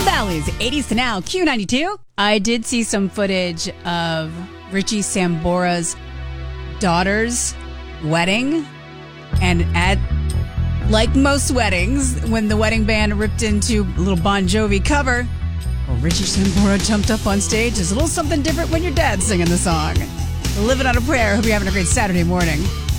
Valleys, 80s to now, Q92. I did see some footage of Richie Sambora's daughter's wedding. And like most weddings, when the wedding band ripped into a little Bon Jovi cover, well, Richie Sambora jumped up on stage. There's a little something different when your dad's singing the song. Living on a prayer. Hope you're having a great Saturday morning.